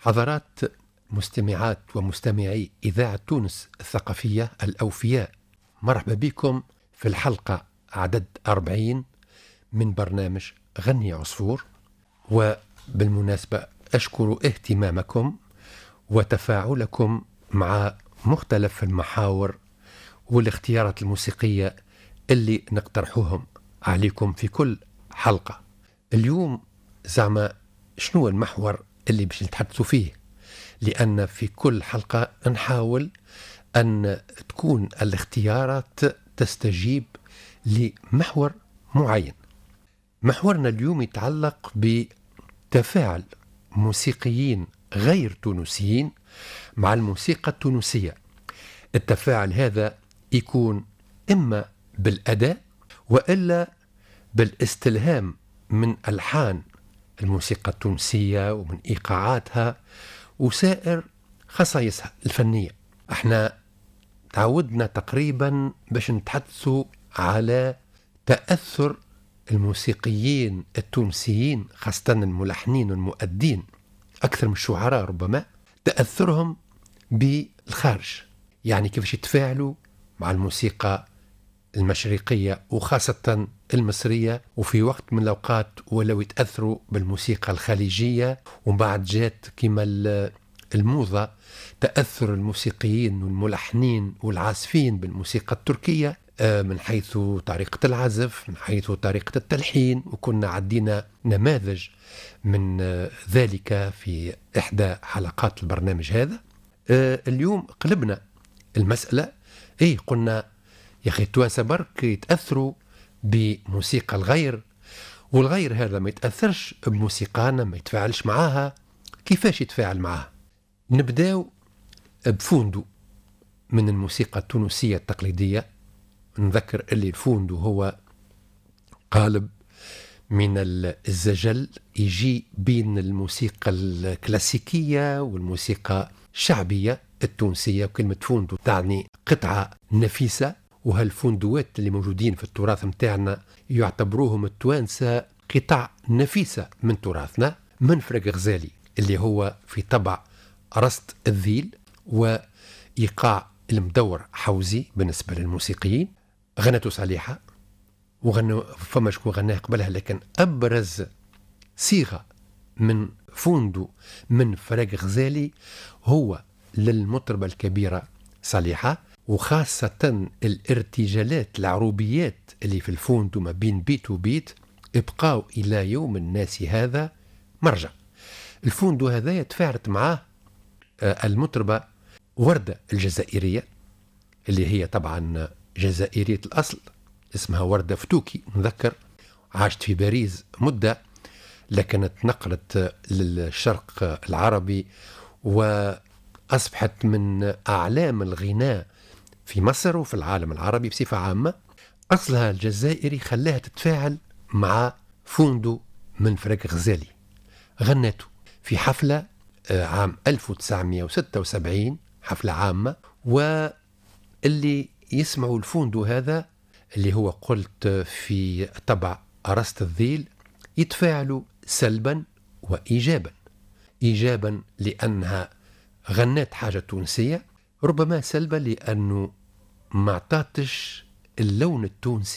حضرات مستمعات ومستمعي إذاعة تونس الثقافية الأوفياء، مرحبا بكم في الحلقة عدد 40 من برنامج غني عصفور. وبالمناسبة أشكر اهتمامكم وتفاعلكم مع مختلف المحاور والاختيارات الموسيقية اللي نقترحوهم عليكم في كل حلقة. اليوم زعما شنو المحور اللي باش نتحدثوا فيه؟ لأن في كل حلقة نحاول أن تكون الاختيارات تستجيب لمحور معين. محورنا اليوم يتعلق بتفاعل موسيقيين غير تونسيين مع الموسيقى التونسية. التفاعل هذا يكون إما بالأداء وإلا بالاستلهام من ألحان الموسيقى التونسية ومن إيقاعاتها وسائر خصائصها الفنية. احنا تعودنا تقريبا باش نتحدثوا على تأثر الموسيقيين التونسيين، خاصة الملحنين والمؤدين أكثر من الشعراء، ربما تأثرهم بالخارج، يعني كيفاش يتفاعلوا مع الموسيقى المشرقية وخاصة المصرية، وفي وقت من الأوقات ولو يتأثروا بالموسيقى الخليجية، وبعد جات كما الموضة تأثر الموسيقيين والملحنين والعازفين بالموسيقى التركية من حيث طريقة العزف، من حيث طريقة التلحين، وكنا عدينا نماذج من ذلك في إحدى حلقات البرنامج هذا. اليوم قلبنا المسألة، قلنا يا أخي التوانسة برك يتأثروا بموسيقى الغير، والغير هذا ما يتأثرش بموسيقانا، ما يتفاعلش معاها. كيفاش يتفاعل معاها؟ نبداو بفوندو من الموسيقى التونسية التقليدية. نذكر اللي الفوندو هو قالب من الزجل يجي بين الموسيقى الكلاسيكية والموسيقى الشعبية التونسية. وكلمة فوندو تعني قطعة نفيسة، وهالفوندوات اللي موجودين في التراث متاعنا يعتبروهم التوانسة قطع نفيسة من تراثنا، من فرق غزالي اللي هو في طبع رصد الذيل وإيقاع المدور حوزي. بالنسبة للموسيقيين غنته صالحة وغنوا فما شكون غناها قبلها، لكن أبرز صيغة من فوندو من فرق غزالي هو للمطربة الكبيرة صالحة، وخاصة الارتجالات العروبيات اللي في الفوندو ما بين بيت وبيت ابقاو إلى يوم الناس هذا مرجع. الفوندو هذا يتفاعلت معاه المطربة وردة الجزائرية اللي هي طبعا جزائرية الأصل، اسمها وردة فتوكي. نذكر عاشت في باريس مدة، لكن تنقلت للشرق العربي وأصبحت من أعلام الغناء في مصر وفي العالم العربي بصفة عامة. أصلها الجزائري خلاها تتفاعل مع فوندو من فرق غزالي. غنته في حفلة عام 1976، حفلة عامة، واللي يسمعوا الفوندو هذا اللي هو قلت في طبع أرسط الذيل يتفاعلوا سلبا وإيجابا. إيجابا لأنها غنت حاجة تونسية، ربما سلبا لأنه ما اعطتش اللون التونسي